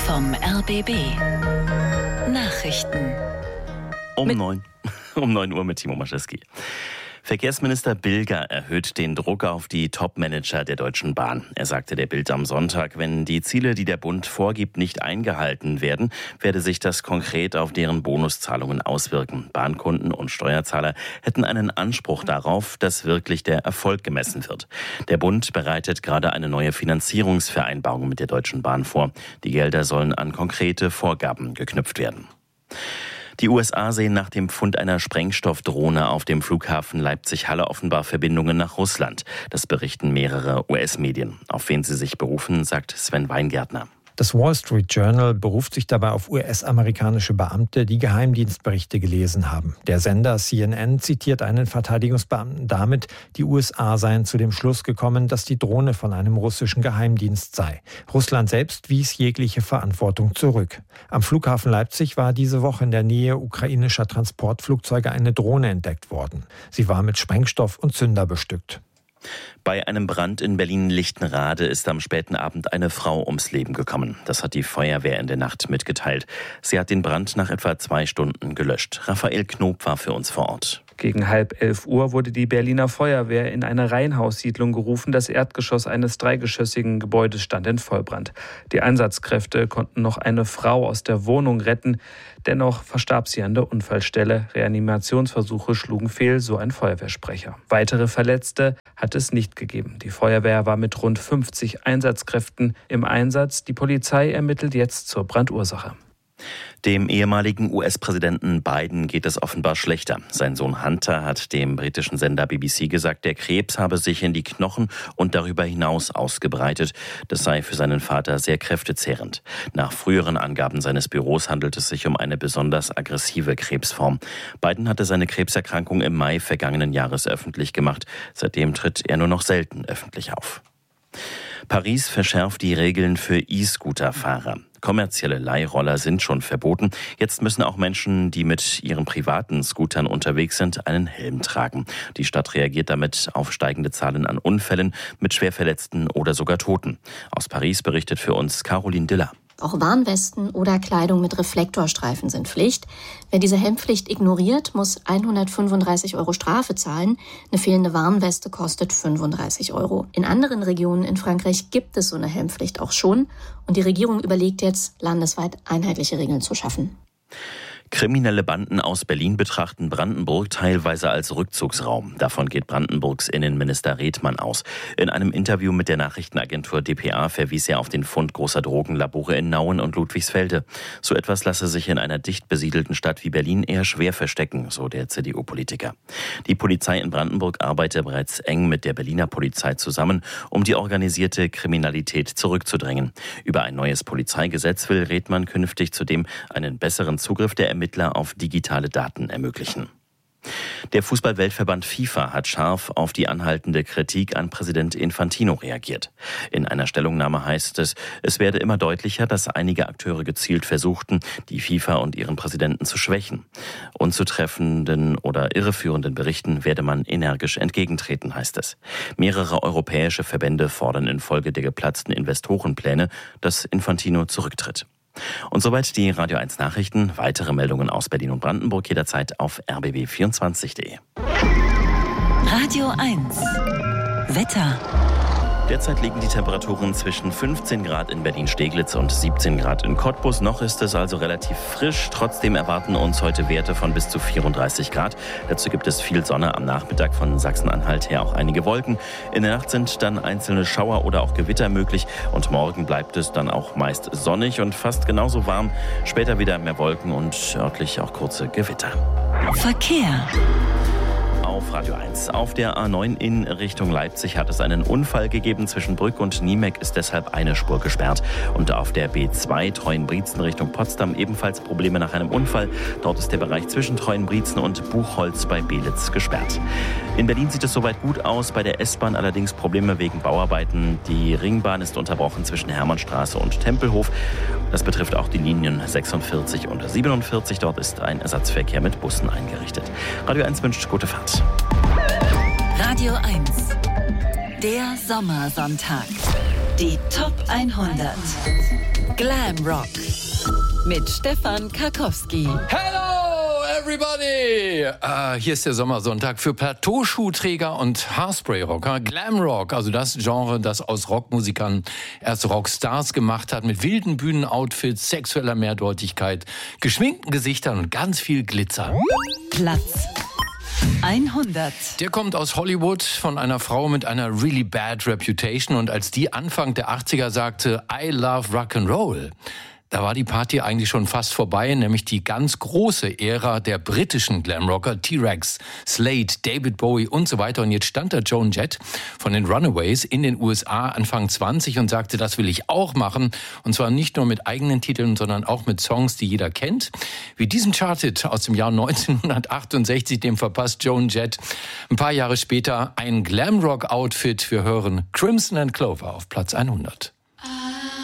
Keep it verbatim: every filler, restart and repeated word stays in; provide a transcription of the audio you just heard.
vom R B B. Nachrichten. Um neun, um neun Uhr mit Timo Maschewski. Verkehrsminister Bilger erhöht den Druck auf die Top-Manager der Deutschen Bahn. Er sagte der Bild am Sonntag, wenn die Ziele, die der Bund vorgibt, nicht eingehalten werden, werde sich das konkret auf deren Bonuszahlungen auswirken. Bahnkunden und Steuerzahler hätten einen Anspruch darauf, dass wirklich der Erfolg gemessen wird. Der Bund bereitet gerade eine neue Finanzierungsvereinbarung mit der Deutschen Bahn vor. Die Gelder sollen an konkrete Vorgaben geknüpft werden. Die U S A sehen nach dem Fund einer Sprengstoffdrohne auf dem Flughafen Leipzig-Halle offenbar Verbindungen nach Russland. Das berichten mehrere U S-Medien. Auf wen sie sich berufen, sagt Sven Weingärtner. Das Wall Street Journal beruft sich dabei auf U S-amerikanische Beamte, die Geheimdienstberichte gelesen haben. Der Sender C N N zitiert einen Verteidigungsbeamten damit, die U S A seien zu dem Schluss gekommen, dass die Drohne von einem russischen Geheimdienst sei. Russland selbst wies jegliche Verantwortung zurück. Am Flughafen Leipzig war diese Woche in der Nähe ukrainischer Transportflugzeuge eine Drohne entdeckt worden. Sie war mit Sprengstoff und Zünder bestückt. Bei einem Brand in Berlin-Lichtenrade ist am späten Abend eine Frau ums Leben gekommen. Das hat die Feuerwehr in der Nacht mitgeteilt. Sie hat den Brand nach etwa zwei Stunden gelöscht. Raphael Knob war für uns vor Ort. Gegen halb elf Uhr wurde die Berliner Feuerwehr in eine Reihenhaussiedlung gerufen. Das Erdgeschoss eines dreigeschossigen Gebäudes stand in Vollbrand. Die Einsatzkräfte konnten noch eine Frau aus der Wohnung retten. Dennoch verstarb sie an der Unfallstelle. Reanimationsversuche schlugen fehl, so ein Feuerwehrsprecher. Weitere Verletzte hat es nicht gegeben. Die Feuerwehr war mit rund fünfzig Einsatzkräften im Einsatz. Die Polizei ermittelt jetzt zur Brandursache. Dem ehemaligen U S-Präsidenten Biden geht es offenbar schlechter. Sein Sohn Hunter hat dem britischen Sender B B C gesagt, der Krebs habe sich in die Knochen und darüber hinaus ausgebreitet. Das sei für seinen Vater sehr kräftezehrend. Nach früheren Angaben seines Büros handelt es sich um eine besonders aggressive Krebsform. Biden hatte seine Krebserkrankung im Mai vergangenen Jahres öffentlich gemacht. Seitdem tritt er nur noch selten öffentlich auf. Paris verschärft die Regeln für E-Scooter-Fahrer. Kommerzielle Leihroller sind schon verboten. Jetzt müssen auch Menschen, die mit ihren privaten Scootern unterwegs sind, einen Helm tragen. Die Stadt reagiert damit auf steigende Zahlen an Unfällen mit Schwerverletzten oder sogar Toten. Aus Paris berichtet für uns Caroline Diller. Auch Warnwesten oder Kleidung mit Reflektorstreifen sind Pflicht. Wer diese Helmpflicht ignoriert, muss hundertfünfunddreißig Euro Strafe zahlen. Eine fehlende Warnweste kostet fünfunddreißig Euro. In anderen Regionen in Frankreich gibt es so eine Helmpflicht auch schon. Und die Regierung überlegt jetzt, landesweit einheitliche Regeln zu schaffen. Kriminelle Banden aus Berlin betrachten Brandenburg teilweise als Rückzugsraum. Davon geht Brandenburgs Innenminister Redmann aus. In einem Interview mit der Nachrichtenagentur D P A verwies er auf den Fund großer Drogenlabore in Nauen und Ludwigsfelde. So etwas lasse sich in einer dicht besiedelten Stadt wie Berlin eher schwer verstecken, so der C D U-Politiker. Die Polizei in Brandenburg arbeite bereits eng mit der Berliner Polizei zusammen, um die organisierte Kriminalität zurückzudrängen. Über ein neues Polizeigesetz will Redmann künftig zudem einen besseren Zugriff der Ermittler auf digitale Daten ermöglichen. Der Fußball-Weltverband FIFA hat scharf auf die anhaltende Kritik an Präsident Infantino reagiert. In einer Stellungnahme heißt es, es werde immer deutlicher, dass einige Akteure gezielt versuchten, die FIFA und ihren Präsidenten zu schwächen. Unzutreffenden oder irreführenden Berichten werde man energisch entgegentreten, heißt es. Mehrere europäische Verbände fordern infolge der geplatzten Investorenpläne, dass Infantino zurücktritt. Und soweit die Radio eins Nachrichten. Weitere Meldungen aus Berlin und Brandenburg jederzeit auf r b b vierundzwanzig punkt de. Radio eins. Wetter. Derzeit liegen die Temperaturen zwischen fünfzehn Grad in Berlin-Steglitz und siebzehn Grad in Cottbus. Noch ist es also relativ frisch. Trotzdem erwarten uns heute Werte von bis zu vierunddreißig Grad. Dazu gibt es viel Sonne, am Nachmittag von Sachsen-Anhalt her auch einige Wolken. In der Nacht sind dann einzelne Schauer oder auch Gewitter möglich. Und morgen bleibt es dann auch meist sonnig und fast genauso warm. Später wieder mehr Wolken und örtlich auch kurze Gewitter. Verkehr. Auf Radio eins. Auf der A neun in Richtung Leipzig hat es einen Unfall gegeben. Zwischen Brück und Niemek ist deshalb eine Spur gesperrt. Und auf der B zwei Treuenbrietzen Richtung Potsdam ebenfalls Probleme nach einem Unfall. Dort ist der Bereich zwischen Treuenbrietzen und Buchholz bei Belitz gesperrt. In Berlin sieht es soweit gut aus. Bei der S-Bahn allerdings Probleme wegen Bauarbeiten. Die Ringbahn ist unterbrochen zwischen Hermannstraße und Tempelhof. Das betrifft auch die Linien sechsundvierzig und siebenundvierzig. Dort ist ein Ersatzverkehr mit Bussen eingerichtet. Radio eins wünscht gute Fahrt. Radio eins. Der Sommersonntag. Die Top hundert. Glam Rock. Mit Stefan Karkowski. Hello everybody! Uh, hier ist der Sommersonntag für Plateauschuhträger und Haarspray-Rocker. Glamrock, also das Genre, das aus Rockmusikern erst Rockstars gemacht hat, mit wilden Bühnenoutfits, sexueller Mehrdeutigkeit, geschminkten Gesichtern und ganz viel Glitzer. Platz hundert. Der kommt aus Hollywood, von einer Frau mit einer really bad reputation, und als die Anfang der achtziger sagte, I love Rock'n'Roll, da war die Party eigentlich schon fast vorbei, nämlich die ganz große Ära der britischen Glamrocker, T-Rex, Slade, David Bowie und so weiter. Und jetzt stand da Joan Jett von den Runaways in den U S A Anfang zwanzig und sagte, das will ich auch machen. Und zwar nicht nur mit eigenen Titeln, sondern auch mit Songs, die jeder kennt. Wie diesen Charted aus dem Jahr neunzehnhundertachtundsechzig, dem verpasst Joan Jett ein paar Jahre später ein Glamrock-Outfit. Wir hören Crimson and Clover auf Platz hundert.